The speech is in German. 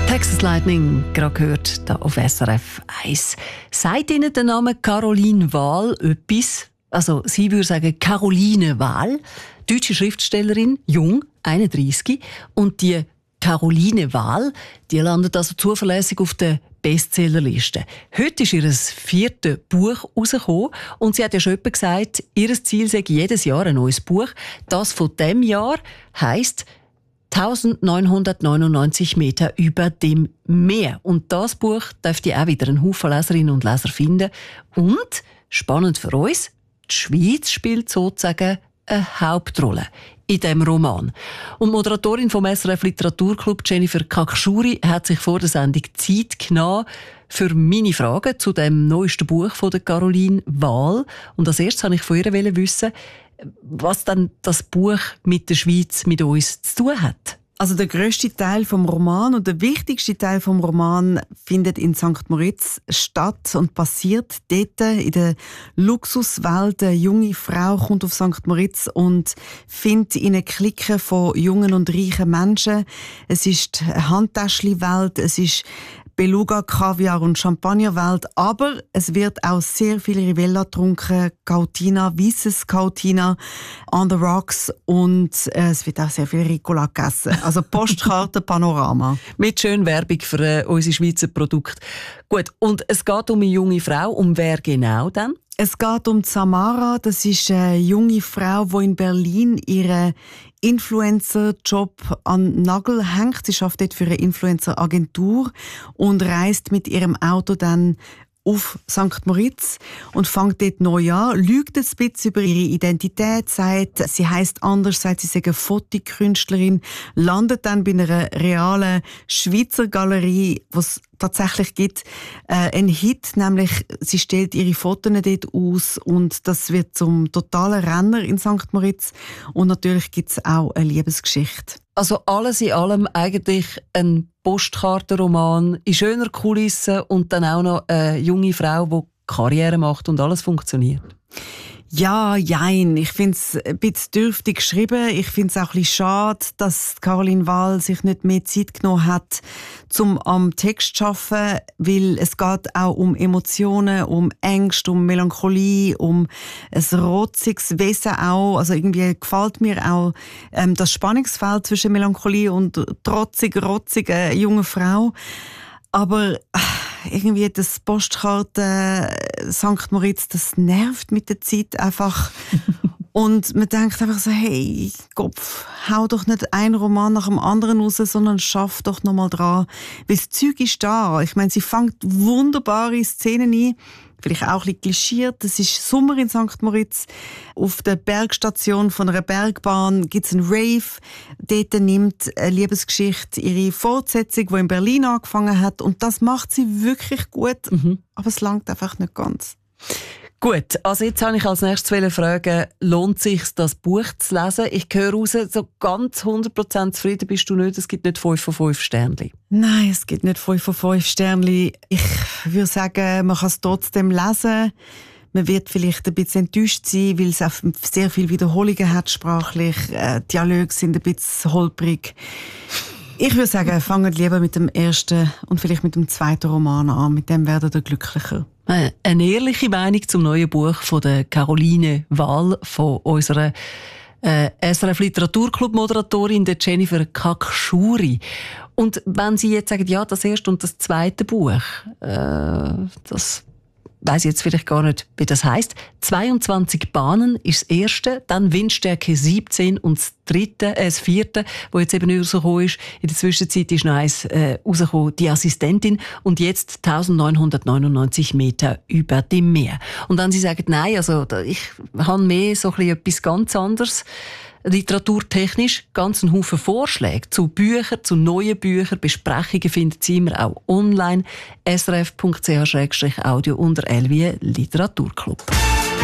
Texas Lightning, gerade gehört, da auf SRF 1. Sagt Ihnen der Name Caroline Wahl etwas? Also, sie würde sagen Caroline Wahl, deutsche Schriftstellerin, jung, 31. Und die Caroline Wahl, die landet also zuverlässig auf der Bestsellerliste. Heute ist ihr 4. Buch rausgekommen und sie hat ja schon etwa gesagt, ihr Ziel sei jedes Jahr ein neues Buch. Das von diesem Jahr heisst 1999 Meter über dem Meer. Und das Buch dürfte auch wieder einen Haufen Leserinnen und Leser finden. Und, spannend für uns, die Schweiz spielt sozusagen eine Hauptrolle in diesem Roman. Und die Moderatorin vom SRF Literaturclub, Jennifer Kakschuri, hat sich vor der Sendung Zeit genommen für meine Fragen zu dem neuesten Buch von der Caroline Wahl. Und als erstes wollte ich von ihr wissen, was dann das Buch mit der Schweiz, mit uns zu tun hat. Also der grösste Teil vom Roman und der wichtigste Teil vom Roman findet in St. Moritz statt und passiert dort in der Luxuswelt. Eine junge Frau kommt auf St. Moritz und findet in einer Clique von jungen und reichen Menschen. Es ist eine Handtäschli-Welt, es ist Beluga, Kaviar und Champagnerwelt, aber es wird auch sehr viel Rivella getrunken, Cautina, weisses Cautina, on the rocks und es wird auch sehr viel Ricola gegessen. Also Postkarte Panorama. Mit schön Werbung für unsere Schweizer Produkte. Gut, und es geht um eine junge Frau, um wer genau dann? Es geht um Samara, das ist eine junge Frau, die in Berlin ihren Influencer-Job an den Nagel hängt. Sie arbeitet dort für eine Influencer-Agentur und reist mit ihrem Auto dann auf St. Moritz und fängt dort neu an, lügt ein bisschen über ihre Identität, sagt, sie heisst anders, sagt, sie sei eine Fotokünstlerin, landet dann bei einer realen Schweizer Galerie, die es tatsächlich gibt, ein Hit, nämlich sie stellt ihre Fotos dort aus und das wird zum totalen Renner in St. Moritz und natürlich gibt es auch eine Liebesgeschichte. Also alles in allem eigentlich ein Postkartenroman in schöner Kulisse und dann auch noch eine junge Frau, die Karriere macht und alles funktioniert. Ja, jein. Ich finde es ein bisschen dürftig geschrieben. Ich finde es auch ein bisschen schade, dass Caroline Wahl sich nicht mehr Zeit genommen hat, am Text zu arbeiten, weil es geht auch um Emotionen, um Ängste, um Melancholie, um ein rotziges Wesen auch. Also irgendwie gefällt mir auch das Spannungsfeld zwischen Melancholie und rotziger jungen Frau. Aber irgendwie das Postkarte St. Moritz, das nervt mit der Zeit einfach. Und man denkt einfach so, hey, Kopf, hau doch nicht einen Roman nach dem anderen raus, sondern schaff doch noch mal dran. Weil das Zeug ist da. Ich meine, sie fängt wunderbare Szenen ein. Vielleicht auch ein bisschen klischiert. Es ist Sommer in St. Moritz. Auf der Bergstation von einer Bergbahn gibt es einen Rave. Dort nimmt eine Liebesgeschichte ihre Fortsetzung, die in Berlin angefangen hat. Und das macht sie wirklich gut. Aber es langt einfach nicht ganz. Gut, also jetzt habe ich als nächstes fragen, lohnt es sich, das Buch zu lesen? Ich höre raus, so ganz 100% zufrieden bist du nicht. Es gibt nicht 5 von 5 Sternchen. Nein, es gibt nicht 5 von 5 Sternchen. Ich würde sagen, man kann es trotzdem lesen. Man wird vielleicht ein bisschen enttäuscht sein, weil es auch sehr viele Wiederholungen hat sprachlich. Dialoge sind ein bisschen holprig. Ich würde sagen, fangt lieber mit dem ersten und vielleicht mit dem zweiten Roman an. Mit dem werdet ihr glücklicher. Eine ehrliche Meinung zum neuen Buch von der Caroline Wahl, von unserer SRF Literaturclub Moderatorin der Jennifer Kakschuri. Und wenn Sie jetzt sagen, ja, das erste und das zweite Buch, das weiss ich jetzt vielleicht gar nicht, wie das heisst. 22 Bahnen ist das erste, dann Windstärke 17 und das vierte, wo jetzt eben rausgekommen ist. In der Zwischenzeit ist noch eins rausgekommen, die Assistentin. Und jetzt 1999 Meter über dem Meer. Und dann Sie sagen, nein, also ich habe mehr so etwas ganz anderes. Literaturtechnisch ganz einen Haufen Vorschläge zu Büchern, zu neuen Büchern, Besprechungen finden Sie immer auch online. srf.ch/audio unter Literaturclub.